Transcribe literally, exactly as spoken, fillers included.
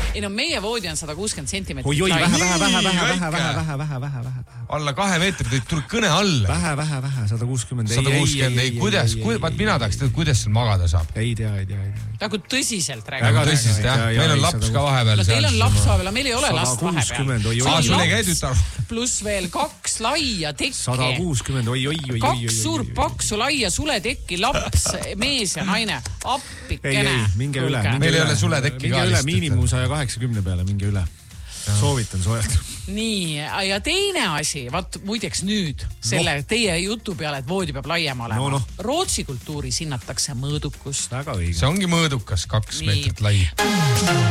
Ei no meie voodi on sada kuuskümmend sentimeetrit. Oi, oi, lai. vähe, vähe, vähe, vähe, vähe, vähe, vähe, vähe, vähe, vähe. Alla kahe meetrit, et tuleb kõne alla. Vähe, vähe, vähe, sada kuuskümmend. sada kuuskümmend, ei, kuidas, vaat mina tahaks teada, kuidas seal magada saab. Ei tea, ei tea, ei tea. Nagu tõsiselt Väga räägime. tõsiselt, jah. Meil on laps ka vahepeal. No teil on laps vahepeal, meil ei ole last vahepeal. Aa, sul ei käi tütar. Pluss veel kaks laia tekke. sada kuuskümmend, oi, oi, oi, oi. Kaks suurt paksu laia suletekki, laps, mees ja naine. Appikene. Ei, ei, minge üle. Meil ei ole suletekki ka. Minge üle miinimum sada kaheksakümmend peale, minge üle. Soovitan soojalt. Nii, ja teine asi, vaat muideks nüüd selle no. teie jutu peale, et voodi peab laiem olema. No, no. Rootsi kultuuris hinnatakse mõõdukust. Väga õige. See ongi mõõdukas, kaks Nii. meetrit lai.